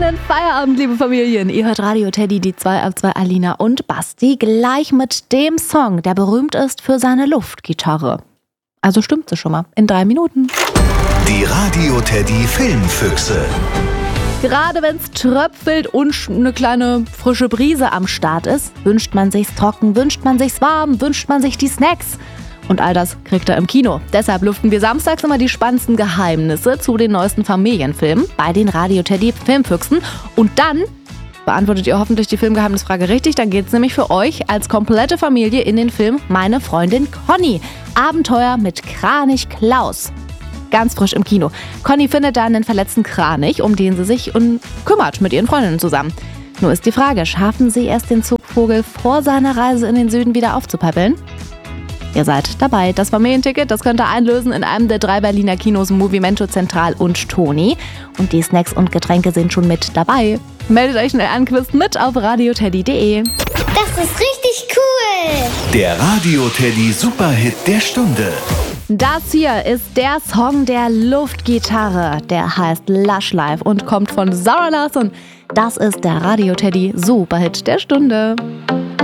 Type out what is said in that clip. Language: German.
Schönen Feierabend, liebe Familien. Ihr hört Radio Teddy, die 2 ab 2 Alina und Basti, gleich mit dem Song, der berühmt ist für seine Luftgitarre. Also stimmt es schon mal, in 3 Minuten. Die Radio Teddy Filmfüchse. Gerade wenn es tröpfelt und eine kleine frische Brise am Start ist, wünscht man sich's trocken, wünscht man sich's warm, wünscht man sich die Snacks. Und all das kriegt er im Kino. Deshalb lüften wir samstags immer die spannendsten Geheimnisse zu den neuesten Familienfilmen bei den Radio Teddy Filmfüchsen. Und dann beantwortet ihr hoffentlich die Filmgeheimnisfrage richtig. Dann geht's nämlich für euch als komplette Familie in den Film Meine Freundin Conny. Abenteuer mit Kranich Klaus. Ganz frisch im Kino. Conny findet da einen verletzten Kranich, um den sie sich kümmert mit ihren Freundinnen zusammen. Nur ist die Frage, schaffen sie es, den Zugvogel vor seiner Reise in den Süden wieder aufzupäppeln? Ihr seid dabei. Das Familienticket, das könnt ihr einlösen in einem der 3 Berliner Kinos Movimento Zentral und Toni. Und die Snacks und Getränke sind schon mit dabei. Meldet euch schnell an, quizt mit auf radioteddy.de. Das ist richtig cool! Der Radio Teddy Superhit der Stunde. Das hier ist der Song der Luftgitarre. Der heißt Lush Life und kommt von Zara Larsson. Das ist der Radio Teddy Superhit der Stunde.